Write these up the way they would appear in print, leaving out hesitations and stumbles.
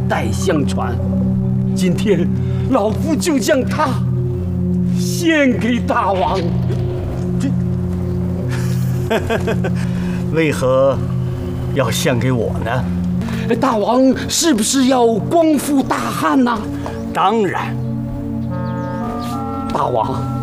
代相传。今天，老夫就将它献给大王。 为何要献给我呢？ 大王是不是要光复大汉呐？ 当然。 大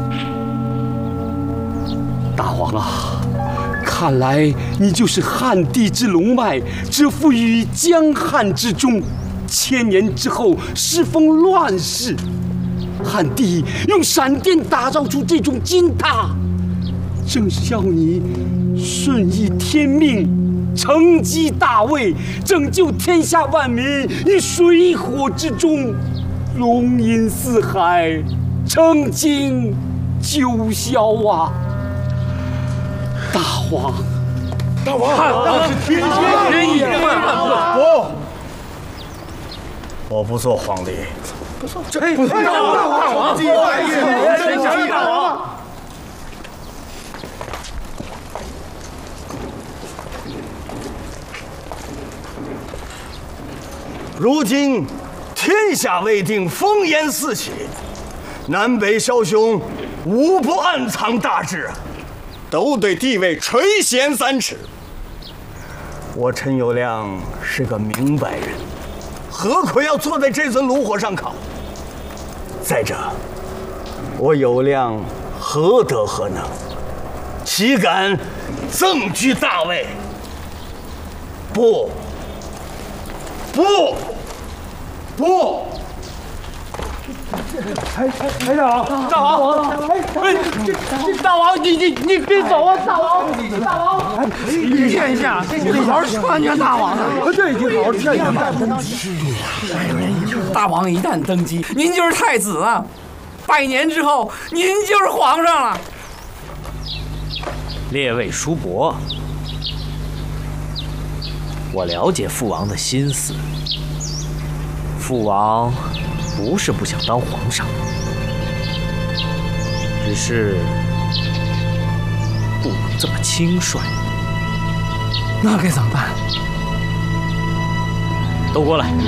王啊，看来你就是汉帝之龙脉，蛰伏于江汉之中。1000年之后，适逢乱世，汉帝用闪电打造出这种金塔，正是要你顺应天命，承继大位，拯救天下万民于水火之中，龙吟四海，澄清九霄啊！大王， 汉是天意不，我不做皇帝。 大王，大王。 如今天下未定，烽烟四起，南北枭雄无不暗藏大志，都对帝位垂涎3尺。我陈友谅是个明白人，何苦要坐在这尊炉火上烤？再者，我友谅何德何能，岂敢赠居大位？不！ 大王，你别走啊！大王， 你劝一下，好好劝劝大王啊！ 这已经好好劝一下。 大王一旦登基，您就是太子了，100年之后，您就是皇上了。 列位叔伯，我了解父王的心思。父王不是不想当皇上，只是不能这么轻率。 那该怎么办？ 都过来。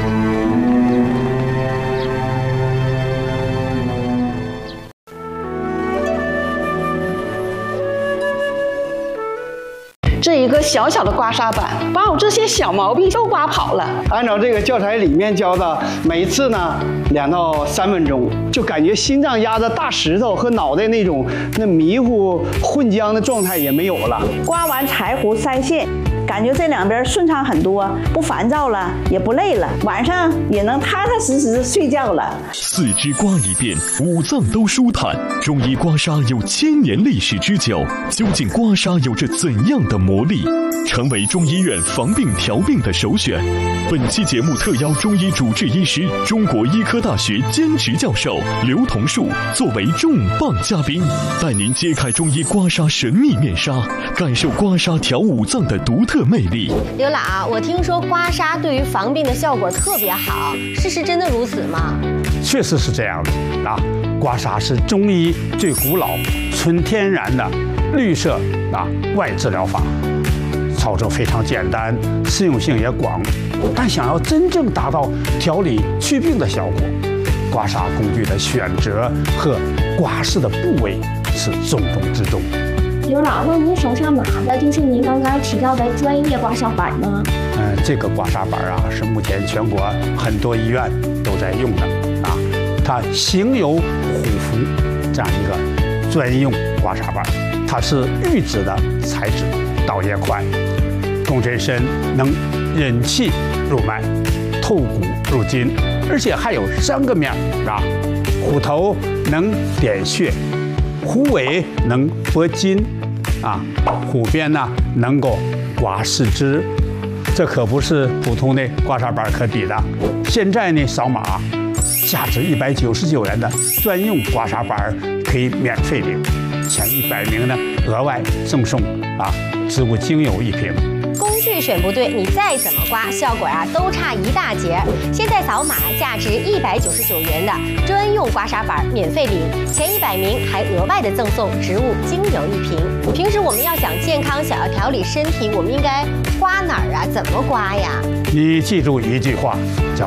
这一个小小的刮痧板，把我这些小毛病都刮跑了。 按照这个教材里面教的，每次呢2到3分钟，就感觉心脏压着大石头和脑袋那迷糊混浆的状态也没有了。 刮完柴胡3线，感觉这两边顺畅很多，不烦躁了，也不累了，晚上也能踏踏实实睡觉了。 4肢刮一遍，5脏都舒坦。中医刮痧有1000年历史之久，究竟刮痧有着怎样的魔力？成为中医院防病调病的首选。本期节目特邀中医主治医师、中国医科大学兼职教授刘同树作为重磅嘉宾，带您揭开中医刮痧神秘面纱，感受刮痧调5脏的独特魅力。 刘老，我听说刮痧对于防病的效果特别好，事实真的如此吗？ 确实是这样的啊！刮痧是中医最古老、纯天然的绿色外治疗法，操作非常简单，适用性也广。但想要真正达到调理祛病的效果，刮痧工具的选择和刮拭的部位是重中之重。 刘老，那您手上拿的就是您刚才提到的专业刮痧板吗？ 这个刮痧板是目前全国很多医院都在用的啊。它形有虎符这样一个专用刮痧板，它是玉质的材质，倒也快，共振深，能忍气入脉，透骨入筋，而且还有3个面虎头能点穴，虎尾能拨筋，虎边呢能够刮四肢，这可不是普通的刮痧板可比的。现在呢，扫码，价值199元的专用刮痧板可以免费领，前100名呢额外赠送植物精油1瓶。 工具选不对，你再怎么刮，效果都差一大截。现在扫码，价值199元的专用刮痧板免费领，前100名还额外的赠送植物精油1瓶。平时我们要想健康，想要调理身体，我们应该刮哪儿怎么刮呀？ 你记住一句话，叫